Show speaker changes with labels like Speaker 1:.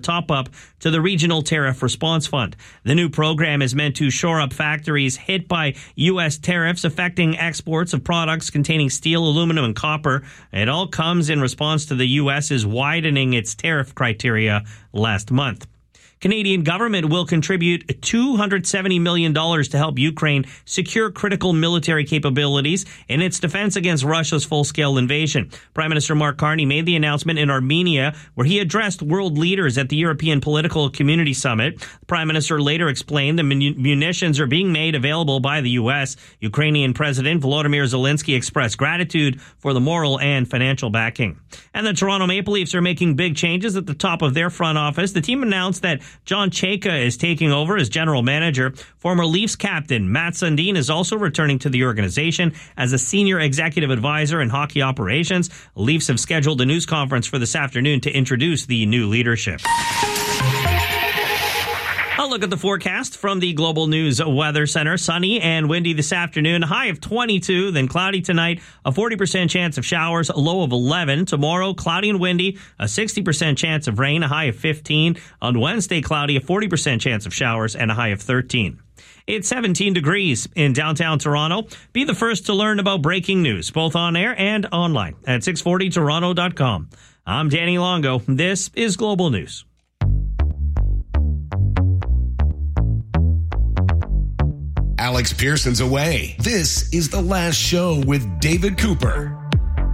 Speaker 1: top-up to the Regional Tariff Response Fund. The new program is meant to shore up factories hit by U.S. tariffs affecting exports of products containing steel, aluminum, and copper. It all comes in response to the U.S.'s widening its tariff criteria last month. Canadian government will contribute $270 million to help Ukraine secure critical military capabilities in its defense against Russia's full-scale invasion. Prime Minister Mark Carney made the announcement in Armenia, where he addressed world leaders at the European Political Community Summit. The Prime Minister later explained the munitions are being made available by the U.S. Ukrainian President Volodymyr Zelensky expressed gratitude for the moral and financial backing. And the Toronto Maple Leafs are making big changes at the top of their front office. The team announced that John Chayka is taking over as general manager. Former Leafs captain Matt Sundin is also returning to the organization as a senior executive advisor in hockey operations. Leafs have scheduled a news conference for this afternoon to introduce the new leadership. A look at the forecast from the Global News Weather Center. Sunny and windy this afternoon. A high of 22, then cloudy tonight. A 40% chance of showers, a low of 11. Tomorrow, cloudy and windy. A 60% chance of rain, a high of 15. On Wednesday, cloudy, a 40% chance of showers, and a high of 13. It's 17 degrees in downtown Toronto. Be the first to learn about breaking news, both on air and online at 640toronto.com. I'm Danny Longo. This is Global News.
Speaker 2: Alex Pearson's away. This is The Last Show with David Cooper.